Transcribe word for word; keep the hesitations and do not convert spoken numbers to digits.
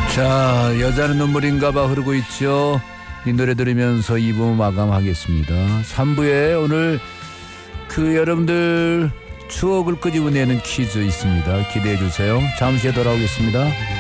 자, 여자는 눈물인가봐 흐르고 있죠. 이 노래 들으면서 이 부 마감하겠습니다. 삼 부에 오늘 그 여러분들 추억을 끄집어내는 퀴즈 있습니다. 기대해 주세요. 잠시 후에 돌아오겠습니다.